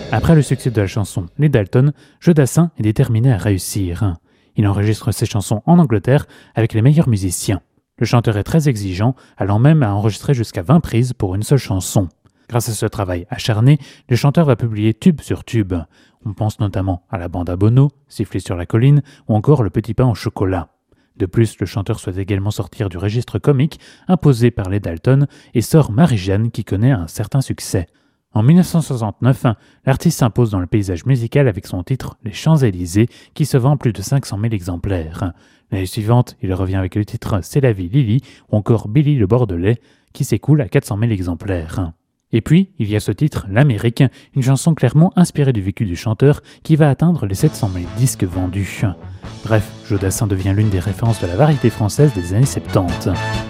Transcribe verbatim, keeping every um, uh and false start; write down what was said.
Après le succès de la chanson Les Dalton, Jodassin est déterminé à réussir. Il enregistre ses chansons en Angleterre avec les meilleurs musiciens. Le chanteur est très exigeant, allant même à enregistrer jusqu'à vingt prises pour une seule chanson. Grâce à ce travail acharné, le chanteur va publier tube sur tube. On pense notamment à la bande à Bono, Siffler sur la colline ou encore Le petit pain au chocolat. De plus, le chanteur souhaite également sortir du registre comique imposé par les Dalton et sort Marie-Jeanne qui connaît un certain succès. En dix-neuf cent soixante-neuf, l'artiste s'impose dans le paysage musical avec son titre Les Champs-Élysées qui se vend plus de cinq cent mille exemplaires. L'année suivante, il revient avec le titre C'est la vie Lily ou encore Billy le Bordelais qui s'écoule à quatre cent mille exemplaires. Et puis, il y a ce titre, L'Amérique, une chanson clairement inspirée du vécu du chanteur qui va atteindre les sept cent mille disques vendus. Bref, Jodassin devient l'une des références de la variété française des années soixante-dix.